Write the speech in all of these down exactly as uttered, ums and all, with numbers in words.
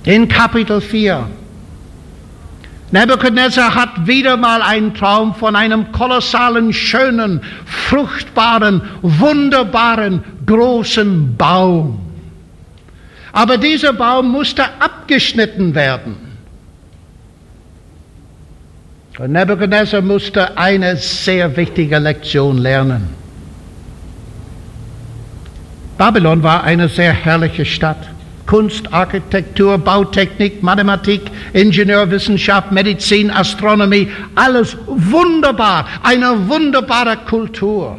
In Kapitel vier. Nebukadnezar hat wieder mal einen Traum von einem kolossalen, schönen, fruchtbaren, wunderbaren, großen Baum. Aber dieser Baum musste abgeschnitten werden. Und Nebukadnezar musste eine sehr wichtige Lektion lernen. Babylon war eine sehr herrliche Stadt. Kunst, Architektur, Bautechnik, Mathematik, Ingenieurwissenschaft, Medizin, Astronomie, alles wunderbar, eine wunderbare Kultur.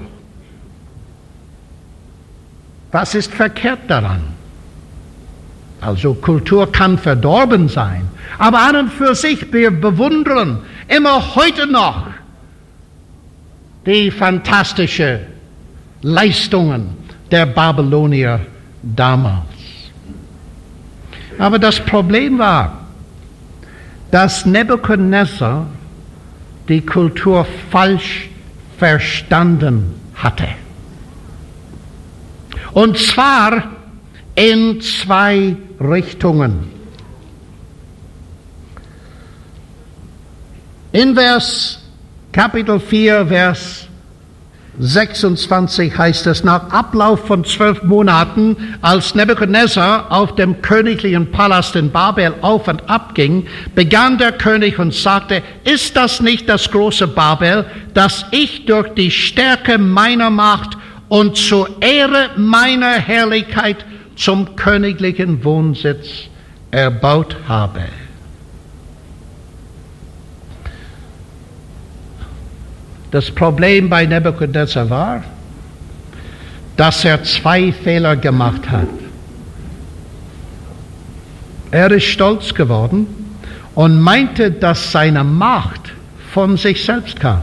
Was ist verkehrt daran? Also Kultur kann verdorben sein, aber an und für sich, wir bewundern immer heute noch die fantastischen Leistungen der Babylonier damals. Aber das Problem war, dass Nebukadnezar die Kultur falsch verstanden hatte. Und zwar in zwei Richtungen. In Vers Kapitel vier, Vers sechsundzwanzig heißt es, nach Ablauf von zwölf Monaten, als Nebukadnezar auf dem königlichen Palast in Babel auf und ab ging, begann der König und sagte, ist das nicht das große Babel, das ich durch die Stärke meiner Macht und zur Ehre meiner Herrlichkeit zum königlichen Wohnsitz erbaut habe? Das Problem bei Nebukadnezar war, dass er zwei Fehler gemacht hat. Er ist stolz geworden und meinte, dass seine Macht von sich selbst kam.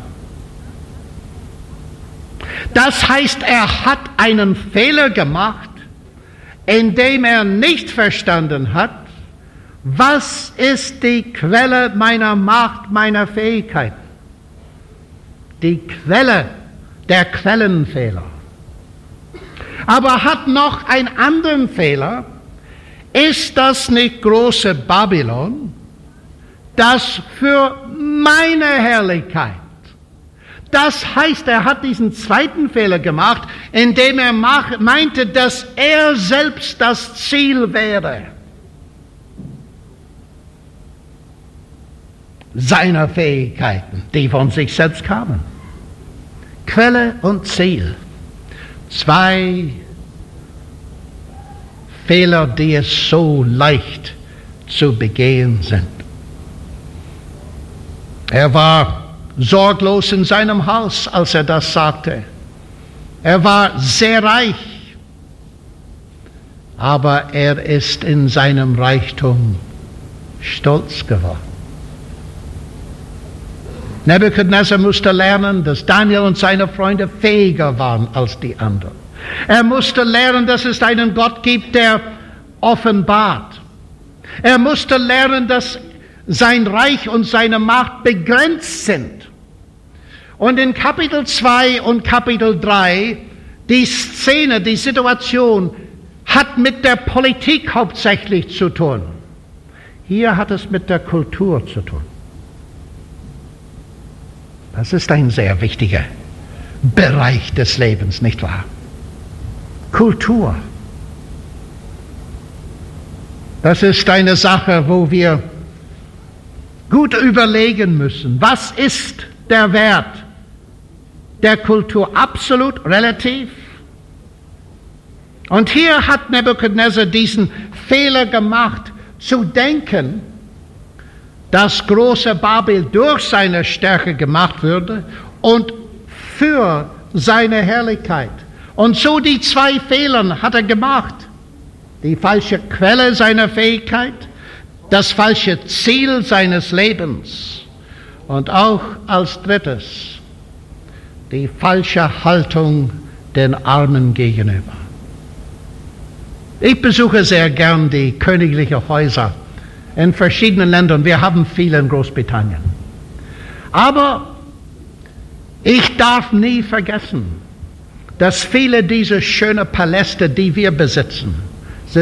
Das heißt, er hat einen Fehler gemacht, indem er nicht verstanden hat, was ist die Quelle meiner Macht, meiner Fähigkeiten. Die Quelle, der Quellenfehler. Aber hat noch einen anderen Fehler. Ist das nicht große Babylon, das für meine Herrlichkeit? Das heißt, er hat diesen zweiten Fehler gemacht, indem er meinte, dass er selbst das Ziel wäre seiner Fähigkeiten, die von sich selbst kamen. Quelle und Ziel. Zwei Fehler, die es so leicht zu begehen sind. Er war sorglos in seinem Haus, als er das sagte. Er war sehr reich, aber er ist in seinem Reichtum stolz geworden. Nebukadnezar musste lernen, dass Daniel und seine Freunde fähiger waren als die anderen. Er musste lernen, dass es einen Gott gibt, der offenbart. Er musste lernen, dass sein Reich und seine Macht begrenzt sind. Und in Kapitel zwei und Kapitel drei, die Szene, die Situation hat mit der Politik hauptsächlich zu tun. Hier hat es mit der Kultur zu tun. Das ist ein sehr wichtiger Bereich des Lebens, nicht wahr? Kultur. Das ist eine Sache, wo wir gut überlegen müssen. Was ist der Wert der Kultur? Absolut, relativ? Und hier hat Nebukadnezar diesen Fehler gemacht, zu denken, dass große Babel durch seine Stärke gemacht würde und für seine Herrlichkeit. Und so die zwei Fehler hat er gemacht. Die falsche Quelle seiner Fähigkeit, das falsche Ziel seines Lebens und auch als drittes die falsche Haltung den Armen gegenüber. Ich besuche sehr gern die königlichen Häuser in verschiedenen Ländern. Wir haben viele in Großbritannien. Aber ich darf nie vergessen, dass viele dieser schönen Paläste, die wir besitzen,